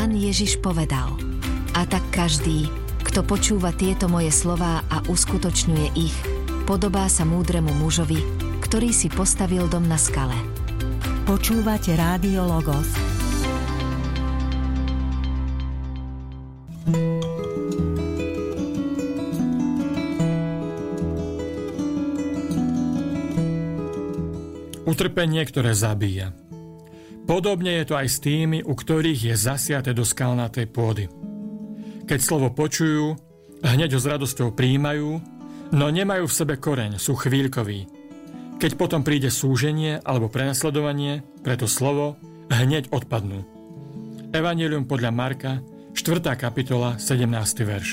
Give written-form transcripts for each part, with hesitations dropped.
Pán Ježiš povedal: A tak každý, kto počúva tieto moje slová a uskutočňuje ich, podobá sa múdremu mužovi, ktorý si postavil dom na skale. Počúvate Rádio Logos. Utrpenie, ktoré zabíja. Podobne je to aj s tými, u ktorých je zasiaté do skalnatej pôdy. Keď slovo počujú, hneď ho s radosťou prijímajú, no nemajú v sebe koreň, sú chvíľkoví. Keď potom príde súženie alebo prenasledovanie pre to slovo, hneď odpadnú. Evanjelium podľa Marka, 4. kapitola, 17. verš.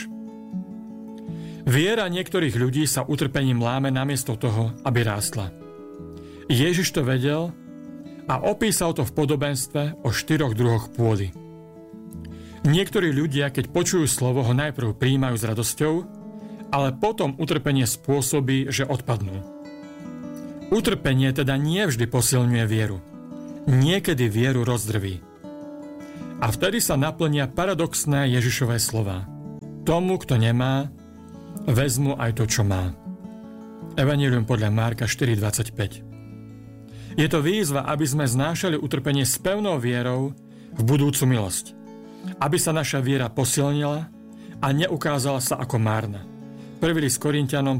Viera niektorých ľudí sa utrpením láme namiesto toho, aby rástla. Ježiš to vedel a opísal to v podobenstve o 4 druhoch pôdy. Niektorí ľudia, keď počujú slovo, ho najprv prijímajú s radosťou, ale potom utrpenie spôsobí, že odpadnú. Utrpenie teda nie vždy posilňuje vieru. Niekedy vieru rozdrví. A vtedy sa naplnia paradoxné Ježišové slová. Tomu, kto nemá, vezmu aj to, čo má. Evanjelium podľa Marka 4.25. Je to výzva, aby sme znášali utrpenie s pevnou vierou v budúcu milosť. Aby sa naša viera posilnila a neukázala sa ako márna. 1. List Korinťanom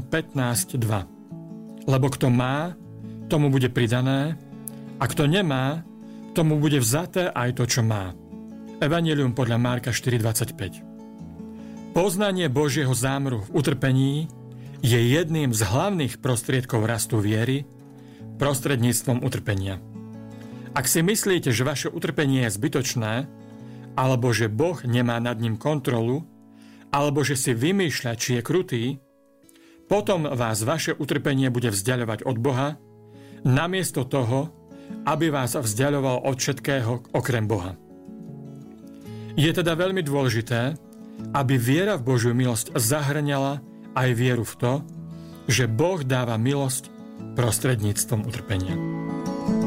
15.2. Lebo kto má, tomu bude pridané, a kto nemá, tomu bude vzaté aj to, čo má. Evanjelium podľa Marka 4.25. Poznanie Božieho zámeru v utrpení je jedným z hlavných prostriedkov rastu viery prostredníctvom utrpenia. Ak si myslíte, že vaše utrpenie je zbytočné, alebo že Boh nemá nad ním kontrolu, alebo že si vymýšľa, či je krutý, potom vás vaše utrpenie bude vzdiaľovať od Boha, namiesto toho, aby vás vzdiaľoval od všetkého okrem Boha. Je teda veľmi dôležité, aby viera v Božiu milosť zahrňala aj vieru v to, že Boh dáva milosť prostredníctvom utrpenia.